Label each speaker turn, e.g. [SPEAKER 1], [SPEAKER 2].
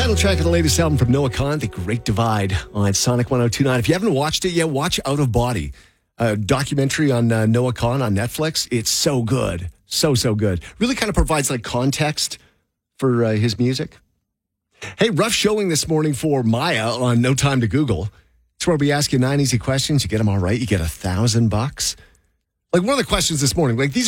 [SPEAKER 1] Title track of the latest album from Noah Kahan, The Great Divide, on Sonic 102.9. If you haven't watched it yet, watch Out of Body, a documentary on Noah Kahan on Netflix. It's so good. So good. Really kind of provides like context for his music. Hey, rough showing this morning for Maya on No Time to Google. It's where we ask you 9 easy questions. You get them all right, you get $1,000. Like one of the questions this morning, like these